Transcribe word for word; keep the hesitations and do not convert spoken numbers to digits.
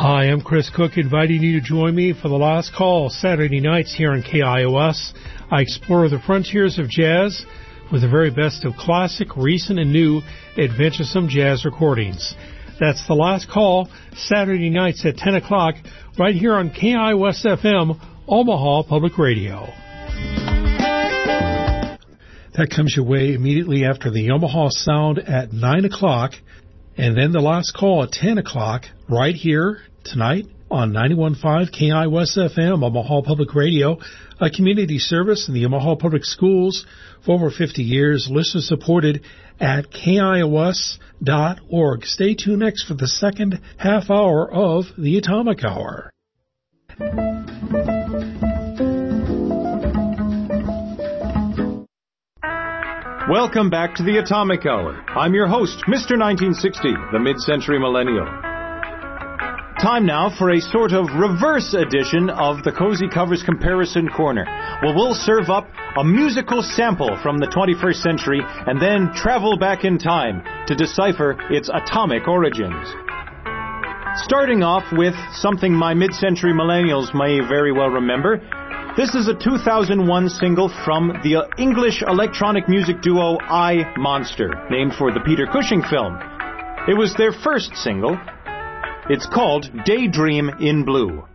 Hi, I'm Chris Cook, inviting you to join me for The Last Call, Saturday nights here on K I O S. I explore the frontiers of jazz with the very best of classic, recent, and new adventuresome jazz recordings. That's The Last Call, Saturday nights at ten o'clock, right here on K I O S F M, Omaha Public Radio. That comes your way immediately after the Omaha Sound at nine o'clock, and then The Last Call at ten o'clock, right here tonight on ninety-one point five K I O S F M, Omaha Public Radio, a community service in the Omaha Public Schools for over fifty years, listener-supported at K I O S dot org. Stay tuned next for the second half hour of the Atomic Hour. Welcome back to the Atomic Hour. I'm your host, Mister nineteen sixty, the mid-century millennial. Time now for a sort of reverse edition of the Cozy Covers Comparison Corner, where we'll serve up a musical sample from the twenty-first century and then travel back in time to decipher its atomic origins. Starting off with something my mid-century millennials may very well remember. This is a two thousand one single from the English electronic music duo I, Monster, named for the Peter Cushing film. It was their first single. It's called Daydream in Blue.